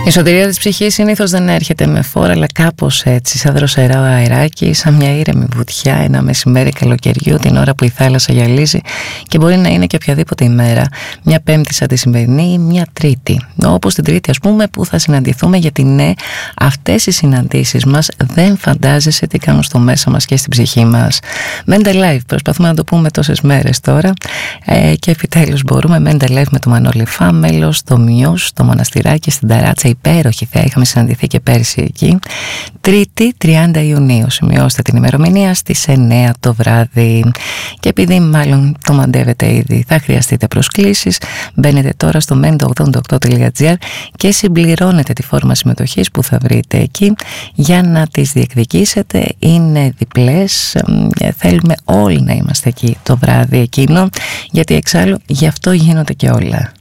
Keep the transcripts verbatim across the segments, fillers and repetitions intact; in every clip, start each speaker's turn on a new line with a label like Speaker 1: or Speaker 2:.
Speaker 1: Η σωτηρία της ψυχής συνήθως δεν έρχεται με φόρα, αλλά κάπως έτσι, σαν δροσερά αεράκι, σαν μια ήρεμη βουτιά, ένα μεσημέρι καλοκαιριού, την ώρα που η θάλασσα γυαλίζει, και μπορεί να είναι και οποιαδήποτε ημέρα, μια Πέμπτη σαν τη σημερινή ή μια Τρίτη. Όπως την Τρίτη, ας πούμε, που θα συναντηθούμε, γιατί ναι, αυτές οι συναντήσεις μας δεν φαντάζεσαι τι κάνουν στο μέσα μας και στην ψυχή μας. Mental Life, προσπαθούμε να το πούμε τόσες μέρες τώρα, ε, και επιτέλους μπορούμε. Mental Life με το Μανώλη Φα, μέλος στο Μιούς, στο Μοναστηράκι, στην Ταράτσα. Υπέροχη θέα, είχαμε συναντηθεί και πέρσι εκεί. Τρίτη, τριάντα Ιουνίου, σημειώστε την ημερομηνία, στις εννέα το βράδυ. Και επειδή μάλλον το μαντεύετε ήδη, θα χρειαστείτε προσκλήσεις, μπαίνετε τώρα στο mento ογδόντα οκτώ τελεία gr και συμπληρώνετε τη φόρμα συμμετοχής που θα βρείτε εκεί για να τις διεκδικήσετε. Είναι διπλές, θέλουμε όλοι να είμαστε εκεί το βράδυ εκείνο, γιατί εξάλλου γι' αυτό γίνονται και όλα.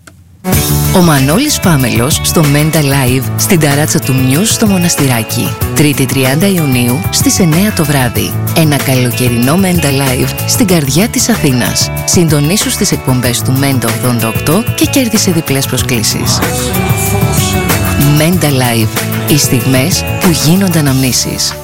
Speaker 1: Ο Μανώλης Φάμελος στο Mental Live στην Ταράτσα του Μιούς στο Μοναστηράκι. Τρίτη τριάντα Ιουνίου στις εννέα το βράδυ. Ένα καλοκαιρινό Mental Live στην καρδιά της Αθήνας. Συντονίσου στις εκπομπές του Mento ογδόντα οκτώ και κέρδισε διπλές προσκλήσεις. Mental Live. Οι στιγμές που γίνονται αναμνήσεις.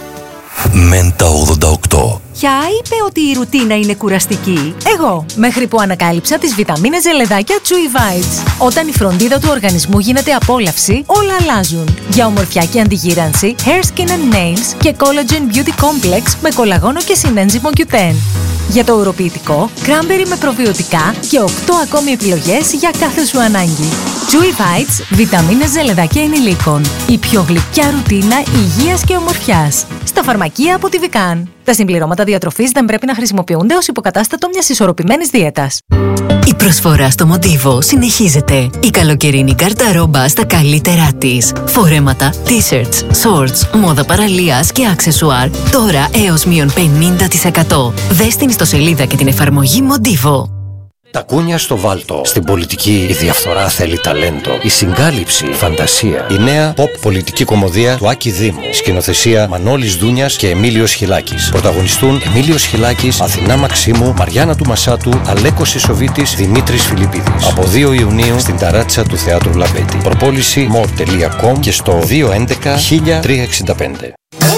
Speaker 2: Mento ογδόντα οκτώ.
Speaker 3: Ποια είπε ότι η ρουτίνα είναι κουραστική? Εγώ, μέχρι που ανακάλυψα τις βιταμίνες ζελεδάκια Chewy Vites. Όταν η φροντίδα του οργανισμού γίνεται απόλαυση, όλα αλλάζουν. Για ομορφιά και αντιγύρανση, Hair, Skin and Nails και Collagen Beauty Complex με κολαγόνο και συνένζυμο κιου τεν. Για το ουροποιητικό, Cranberry με προβιωτικά και οκτώ ακόμη επιλογές για κάθε σου ανάγκη. Chewy Vites, βιταμίνες ζελεδάκια ενηλίκων. Η πιο γλυκιά ρουτίνα υγείας και ομορφιάς. Στα φαρμακεία από τη Vican. Τα συμπληρώματα διατροφής δεν πρέπει να χρησιμοποιούνται ως υποκατάστατο μιας ισορροπημένης δίαιτας.
Speaker 4: Η προσφορά στο Μοντίβο συνεχίζεται. Η καλοκαιρινή κάρτα ρόμπα στα καλύτερά της. Φορέματα, t-shirts, shorts, μόδα παραλίας και αξεσουάρ. Τώρα έως μείον πενήντα τοις εκατό. Δες την ιστοσελίδα και την εφαρμογή Μοντίβο.
Speaker 5: Τα κούνια στο βάλτο. Στην πολιτική η διαφθορά θέλει ταλέντο. Η συγκάλυψη, φαντασία. Η νέα pop πολιτική κομμωδία του Άκη Δήμου. Σκηνοθεσία Μανώλης Δούνιας και Εμίλιος Χιλάκης. Πρωταγωνιστούν Εμίλιος Χιλάκης, Αθηνά Μαξίμου, Μαριάννα του Μασάτου, Αλέκος Ισοβίτης, Δημήτρης Φιλιππίδης. Από δύο Ιουνίου στην Ταράτσα του Θεάτρου Λαμπέτη. Προπόληση more τελεία com και στο δύο έντεκα χίλια τριακόσια εξήντα πέντε.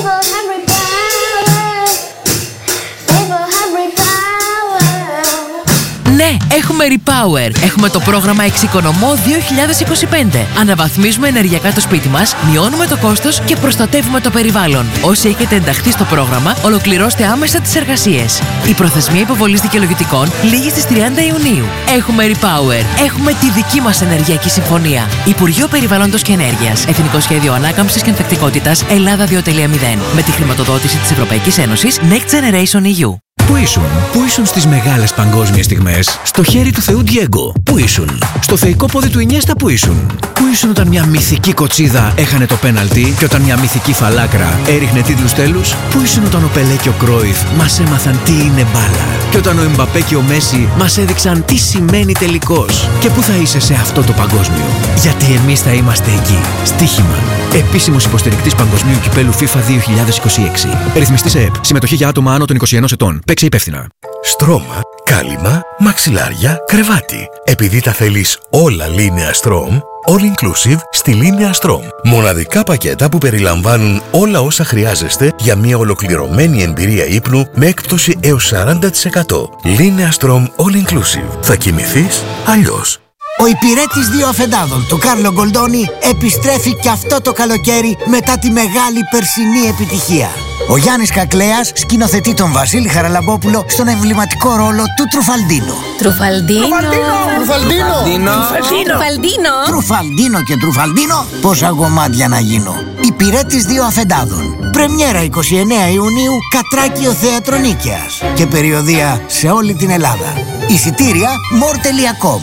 Speaker 6: Ναι, έχουμε Repower. Έχουμε το πρόγραμμα Εξοικονομώ δύο χιλιάδες είκοσι πέντε. Αναβαθμίζουμε ενεργειακά το σπίτι μας, μειώνουμε το κόστος και προστατεύουμε το περιβάλλον. Όσοι έχετε ενταχθεί στο πρόγραμμα, ολοκληρώστε άμεσα τις εργασίες. Η προθεσμία υποβολής δικαιολογητικών λήγει στις τριάντα Ιουνίου. Έχουμε Repower. Έχουμε τη δική μας ενεργειακή συμφωνία. Υπουργείο Περιβάλλοντος και Ενέργειας. Εθνικό Σχέδιο Ανάκαμψης και Ανθεκτικότητας Ελλάδα δύο κόμμα μηδέν. Με τη χρηματοδότηση της Ευρωπαϊκής Ένωσης Next Generation ι γιου.
Speaker 7: Πού ήσουν? Πού ήσουν στις μεγάλες παγκόσμιες στιγμές? Στο χέρι του Θεού Ντιέγκο. Πού ήσουν? Στο θεϊκό πόδι του Ινιέστα. Πού ήσουν? Πού ήσουν όταν μια μυθική κοτσίδα έχανε το πέναλτι και όταν μια μυθική φαλάκρα έριχνε τίτλους τέλους? Πού ήσουν όταν ο Πελέ και ο Κρόιφ μας έμαθαν τι είναι μπάλα και όταν ο Εμπαπέ και ο Μέση μας έδειξαν τι σημαίνει τελικός? Και πού θα είσαι σε αυτό το παγκόσμιο? Γιατί εμείς θα είμαστε εκεί. Στοίχημα. Επίσημος υποστηρικτής Παγκοσμίου Κυπέλου FIFA δύο χιλιάδες είκοσι έξι. Ρυθμιστής ΕΕΠ. Συμμετοχή για άτομα άνω των είκοσι ενός ετών. Παίξε υπεύθυνα.
Speaker 2: Στρώμα, κάλυμα, μαξιλάρια, κρεβάτι. Επειδή τα θέλεις όλα Linea Strom, all inclusive στη Linea Strom. Μοναδικά πακέτα που περιλαμβάνουν όλα όσα χρειάζεστε για μια ολοκληρωμένη εμπειρία ύπνου με έκπτωση έως σαράντα τοις εκατό. Linea Strom all inclusive. Θα κοιμηθείς αλλιώς.
Speaker 8: Ο υπηρέτης δύο αφεντάδων του Κάρλο Γκολντόνι επιστρέφει και αυτό το καλοκαίρι μετά τη μεγάλη περσινή επιτυχία. Ο Γιάννης Κακλέας σκηνοθετεί τον Βασίλη Χαραλαμπόπουλο στον εμβληματικό ρόλο του Τρουφαλντίνο.
Speaker 9: Τρουφαλντίνο!
Speaker 8: Τρουφαλντίνο!
Speaker 9: Τρουφαλντίνο!
Speaker 8: Τρουφαλντίνο και Τρουφαλντίνο, πόσα γομάτια να γίνω. Υπηρέτης δύο αφεντάδων. Πρεμιέρα είκοσι εννέα Ιουνίου, Κατράκιο Θέατρο Νίκαιας. Και περιοδεία σε όλη την Ελλάδα. Εισιτήρια more τελεία com.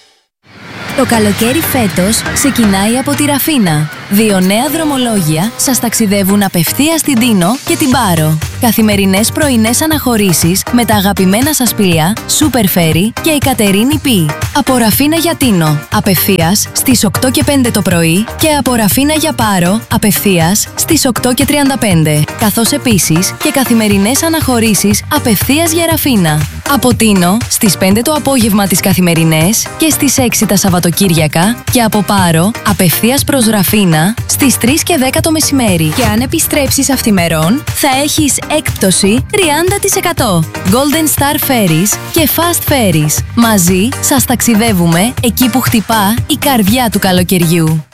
Speaker 10: Το καλοκαίρι φέτος ξεκινάει από τη Ραφίνα. Δύο νέα δρομολόγια σας ταξιδεύουν απευθείας στην Τίνο και την Πάρο. Καθημερινές πρωινές αναχωρήσεις με τα αγαπημένα σας πλοία Super Ferry και η Κατερίνη Π. Από Ραφίνα για Τίνο, απευθείας στις οκτώ και πέντε το πρωί και από Ραφίνα για Πάρο, απευθείας στις οκτώ και τριάντα πέντε. Καθώς επίσης και καθημερινές αναχωρήσεις απευθείας για Ραφίνα. Από Τίνο στις πέντε το απόγευμα τις καθημερινές και στις έξι τα Σαββατοκύριακα και από Πάρο απευθείας προς Ραφίνα στις τρεις και δέκα το μεσημέρι. Και αν επιστρέψεις αυθημερών θα έχεις έκπτωση τριάντα τοις εκατό. Golden Star Ferries και Fast Ferries. Μαζί σας ταξιδεύουμε εκεί που χτυπά η καρδιά του καλοκαιριού.